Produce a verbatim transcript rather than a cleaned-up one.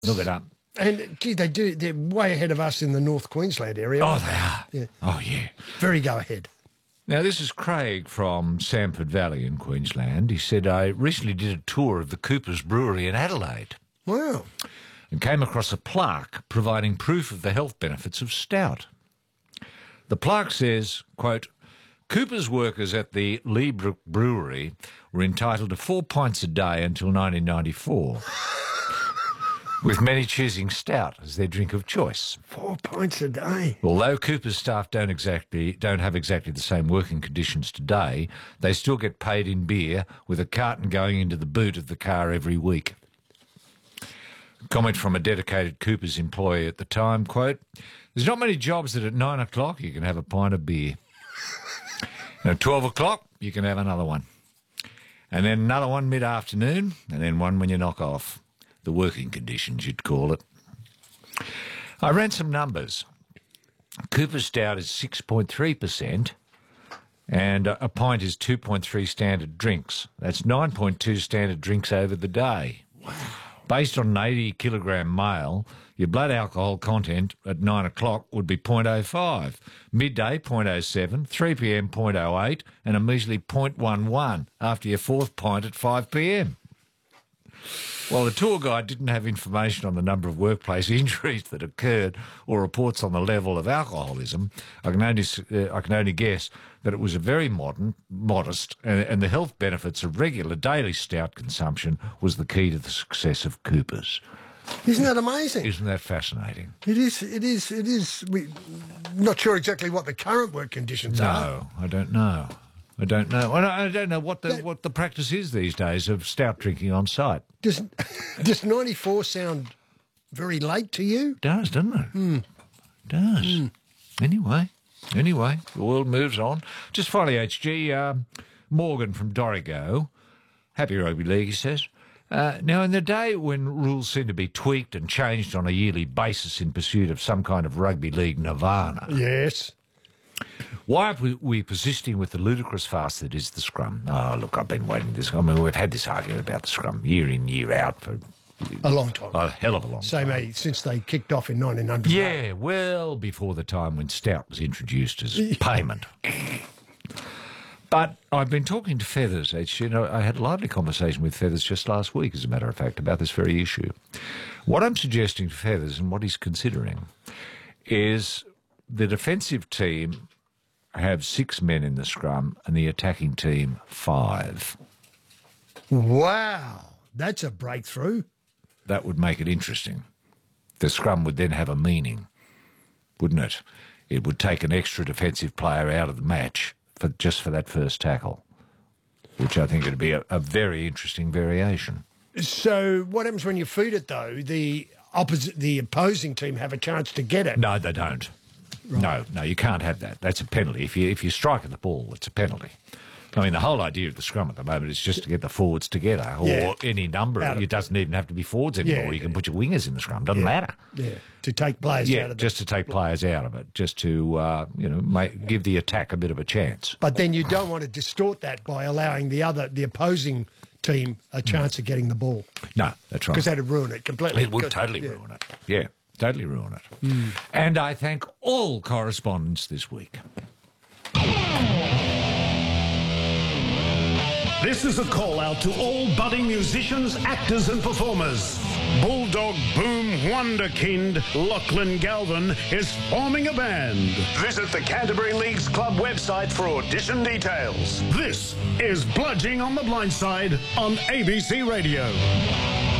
Look it up. And, gee, they do, they're way ahead of us in the North Queensland area. Oh, they are. Yeah. Oh, yeah. Very go ahead. Now, this is Craig from Samford Valley in Queensland. He said, I recently did a tour of the Cooper's Brewery in Adelaide Wow. and came across a plaque providing proof of the health benefits of stout. The plaque says, quote, Cooper's workers at the Leebrook Brewery were entitled to four pints a day until nineteen ninety-four, with many choosing stout as their drink of choice. Four pints a day. Although Cooper's staff don't exactly don't have exactly the same working conditions today, they still get paid in beer, with a carton going into the boot of the car every week. Comment from a dedicated Cooper's employee at the time, quote, there's not many jobs that at nine o'clock you can have a pint of beer. And at twelve o'clock, you can have another one. And then another one mid-afternoon, and then one when you knock off. The working conditions, you'd call it. I ran some numbers. Cooper's Stout is six point three percent, and a pint is two point three standard drinks. That's nine point two standard drinks over the day. Wow. Based on an eighty kilogram male, your blood alcohol content at nine o'clock would be zero point zero five, midday zero point zero seven, three p.m. zero point zero eight, and a measly zero point one one after your fourth pint at five p.m. While the tour guide didn't have information on the number of workplace injuries that occurred or reports on the level of alcoholism, I can only uh, I can only guess that it was a very modern, modest, and, and the health benefits of regular daily stout consumption was the key to the success of Cooper's. Isn't that amazing? Isn't that fascinating? It is, it is, it is. We, not sure exactly what the current work conditions no, are. No, I don't know. I don't know. I don't know what the that, what the practice is these days of stout drinking on site. Does does ninety-four sound very late to you? It does, doesn't it? Mm. It does. Mm. Anyway, anyway, the world moves on. Just finally, H G, um, Morgan from Dorrigo. Happy rugby league, he says. Uh, now, in the day when rules seem to be tweaked and changed on a yearly basis in pursuit of some kind of rugby league nirvana. Yes. Why are we, we persisting with the ludicrous farce that is the scrum? Oh, look, I've been waiting this. I mean, we've had this argument about the scrum year in, year out for a long time. A hell of a long Same time. Same since they kicked off in nineteen hundred. Yeah, well before the time when stout was introduced as payment. But I've been talking to Feathers, H. You know, I had a lively conversation with Feathers just last week, as a matter of fact, about this very issue. What I'm suggesting to Feathers and what he's considering is the defensive team have six men in the scrum and the attacking team five. Wow, that's a breakthrough. That would make it interesting. The scrum would then have a meaning, wouldn't it? It would take an extra defensive player out of the match for just for that first tackle, which I think would be a, a very interesting variation. So what happens when you feed it, though? The opposite, the opposing team have a chance to get it? No, they don't. Right. No, no, you can't have that. That's a penalty. If you if you strike at the ball, it's a penalty. I mean, the whole idea of the scrum at the moment is just to get the forwards together, or yeah. any number. Of, it doesn't even have to be forwards anymore. Yeah, you can yeah. put your wingers in the scrum. Doesn't yeah. matter. Yeah, to take players yeah, out of it. Yeah, just to take players out of it, just to uh, you know make, give the attack a bit of a chance. But then you don't want to distort that by allowing the other, the opposing team a chance mm. of getting the ball. No, that's right. Because that'd ruin it completely. It would totally yeah. ruin it. Yeah. Totally ruin it. Mm. And I thank all correspondents this week. This is a call out to all budding musicians, actors and performers. Bulldog Boom Wonderkind Lachlan Galvin is forming a band. Visit the Canterbury Leagues Club website for audition details. This is Bludging on the Blind Side on A B C Radio.